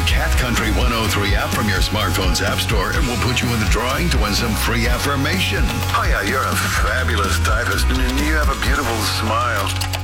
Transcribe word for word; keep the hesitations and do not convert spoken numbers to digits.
Cat Country one oh three app from your smartphone's app store and we'll put you in the drawing to win some free affirmation. Oh yeah, you're a fabulous typist and you have a beautiful smile.